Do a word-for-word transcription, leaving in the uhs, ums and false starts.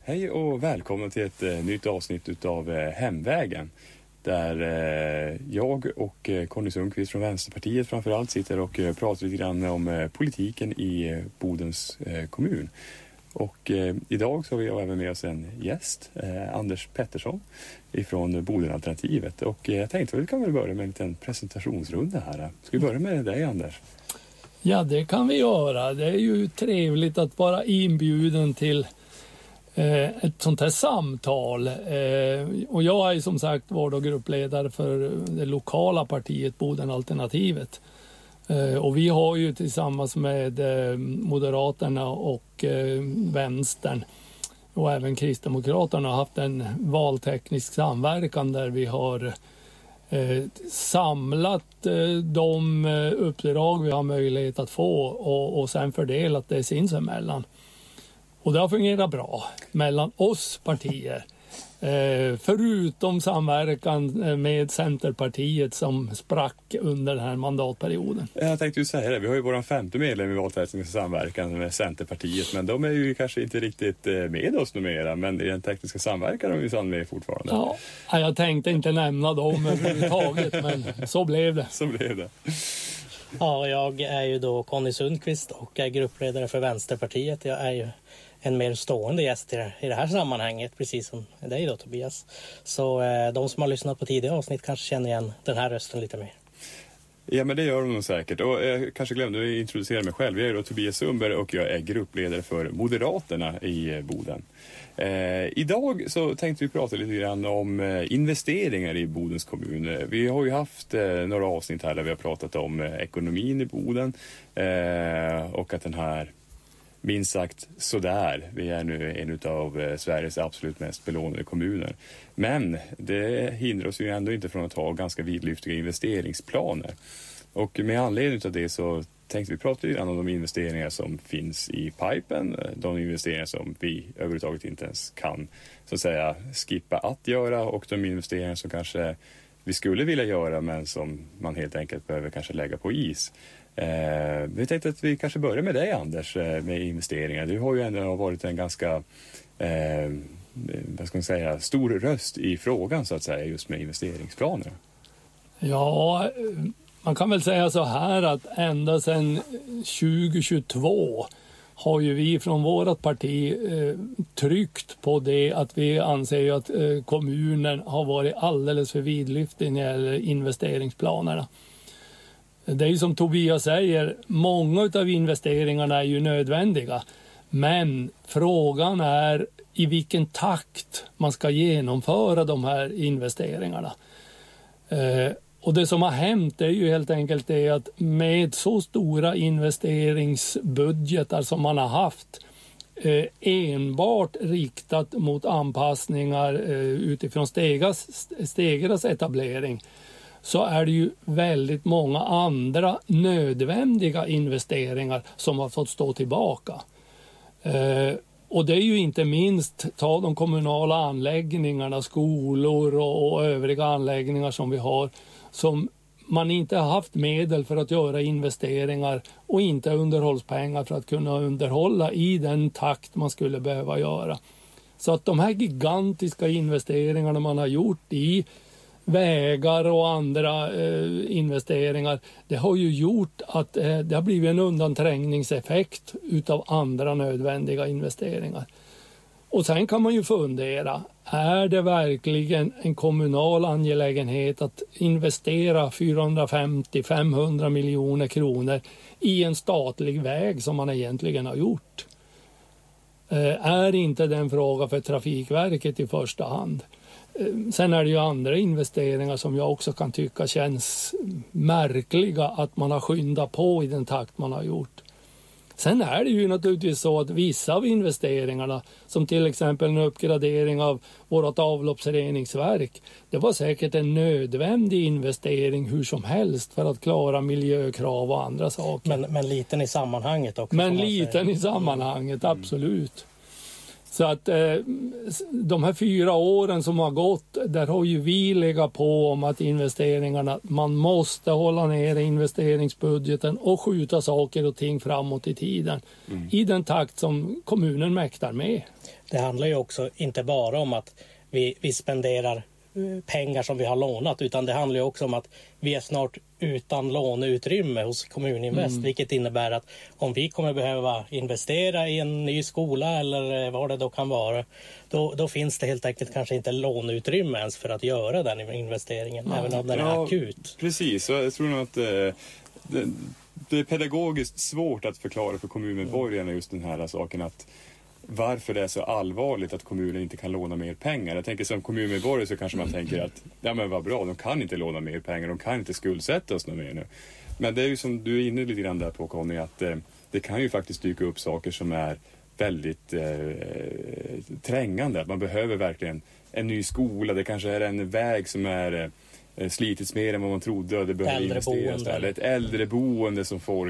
Hej och välkommen till ett eh, nytt avsnitt utav eh, Hemvägen. Där eh, jag och eh, Conny Sundqvist från Vänsterpartiet framförallt sitter och eh, pratar lite grann om eh, politiken i eh, Bodens eh, kommun. Och eh, idag så har vi även med oss en gäst, eh, Anders Pettersson ifrån Bodenalternativet. Och eh, jag tänkte att vi kan väl börja med en liten presentationsrunda här. Ska vi börja med dig, Anders? Ja, det kan vi göra. Det är ju trevligt att vara inbjuden till eh, ett sånt här samtal. Eh, och jag är som sagt var gruppledare för det lokala partiet Bodenalternativet. Eh, och vi har ju tillsammans med eh, Moderaterna och eh, Vänstern och även Kristdemokraterna haft en valteknisk samverkan där vi har eh, samlat eh, de uppdrag vi har möjlighet att få och, och sen fördelat det sinsemellan. Och det har fungerat bra mellan oss partier. Eh, förutom samverkan med Centerpartiet som sprack under den här mandatperioden. Jag tänkte ju säga det, vi har ju vår femte medlem i valteknisk samverkan med Centerpartiet, men de är ju kanske inte riktigt med oss numera, men i den tekniska samverkan är de ju sann med fortfarande. Ja, jag tänkte inte nämna dem överhuvudtaget, men så blev det. Så blev det. Ja, jag är ju då Conny Sundqvist och är gruppledare för Vänsterpartiet. Jag är ju en mer stående gäst i det, i det här sammanhanget, precis som dig då, Tobias. Så eh, de som har lyssnat på tidigare avsnitt kanske känner igen den här rösten lite mer. Ja, men det gör de nog säkert. Och jag kanske glömde att introducera mig själv. Jag är då Tobias Sundberg och jag är gruppledare för Moderaterna i Boden. Eh, idag så tänkte vi prata lite grann om eh, investeringar i Bodens kommun. Vi har ju haft eh, några avsnitt här där vi har pratat om eh, ekonomin i Boden eh, och att den här minst sagt sådär. Vi är nu en av eh, Sveriges absolut mest belånade kommuner. Men det hindrar oss ju ändå inte från att ha ganska vidlyftiga investeringsplaner. Och med anledning av det så tänkte vi prata lite om de investeringar som finns i pipen. De investeringar som vi överhuvudtaget inte ens kan så att säga skippa att göra. Och de investeringar som kanske vi skulle vilja göra men som man helt enkelt behöver kanske lägga på is. Eh, vi tänkte att vi kanske börjar med dig, Anders, med investeringar. Du har ju ändå varit en ganska eh, vad ska man säga, stor röst i frågan så att säga just med investeringsplaner. Ja, man kan väl säga så här att ända sedan tjugo tjugotvå har ju vi från vårt parti eh, tryckt på det att vi anser att eh, kommunen har varit alldeles för vidlyftig när det gäller investeringsplanerna. Det är ju som Tobias säger, många av investeringarna är ju nödvändiga. Men frågan är i vilken takt man ska genomföra de här investeringarna. Eh, och det som har hänt är ju helt enkelt det att med så stora investeringsbudgetar som man har haft eh, enbart riktat mot anpassningar eh, utifrån Stegas, Stegas etablering, så är det ju väldigt många andra nödvändiga investeringar som har fått stå tillbaka. Eh, och det är ju inte minst ta de kommunala anläggningarna, skolor och, och övriga anläggningar som vi har, som man inte har haft medel för att göra investeringar och inte underhållspengar för att kunna underhålla i den takt man skulle behöva göra. Så att de här gigantiska investeringarna man har gjort i vägar och andra eh, investeringar, det har ju gjort att eh, det har blivit en undanträngningseffekt utav andra nödvändiga investeringar. Och sen kan man ju fundera, är det verkligen en kommunal angelägenhet att investera fyrahundrafemtio till femhundra miljoner kronor i en statlig väg som man egentligen har gjort? Eh, är inte den fråga för Trafikverket i första hand? Sen är det ju andra investeringar som jag också kan tycka känns märkliga att man har skyndat på i den takt man har gjort. Sen är det ju naturligtvis så att vissa av investeringarna, som till exempel en uppgradering av vårt avloppsreningsverk, det var säkert en nödvändig investering hur som helst för att klara miljökrav och andra saker. Men, men liten i sammanhanget också. Men liten i sammanhanget, absolut. Så att eh, de här fyra åren som har gått, där har ju vi legat på om att investeringarna, man måste hålla ner investeringsbudgeten och skjuta saker och ting framåt i tiden. Mm. I den takt som kommunen mäktar med. Det handlar ju också inte bara om att vi, vi spenderar pengar som vi har lånat, utan det handlar ju också om att vi är snart utan låneutrymme hos Kommuninvest, mm. vilket innebär att om vi kommer behöva investera i en ny skola eller vad det då kan vara, då, då finns det helt enkelt kanske inte låneutrymme ens för att göra den investeringen, ja. även om den är ja, akut. Precis, så jag tror nog att eh, det, det är pedagogiskt svårt att förklara för kommunmedborgarna just den här saken, att varför det är så allvarligt att kommunen inte kan låna mer pengar. Jag tänker som kommunmedborgare så kanske man tänker att ja men vad bra, de kan inte låna mer pengar, de kan inte skuldsätta oss något mer nu. Men det är ju som du är inne lite grann där på, Conny, att eh, det kan ju faktiskt dyka upp saker som är väldigt eh, trängande. Man behöver verkligen en ny skola, det kanske är en väg som är eh, slitits mer än vad man trodde och det behöver investeras där. Eller ett äldreboende som folk